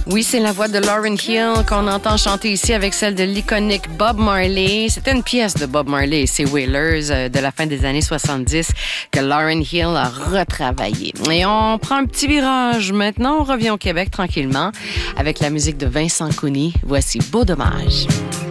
Oui, c'est la voix de Lauryn Hill qu'on entend chanter ici avec celle de l'iconique Bob Marley. C'était une pièce de Bob Marley et ses Wailers de la fin des années 70 que Lauryn Hill a retravaillé. Et on prend un petit virage. Maintenant, on revient au Québec tranquillement avec la musique de Vincent Cooney. Voici Beau Dommage.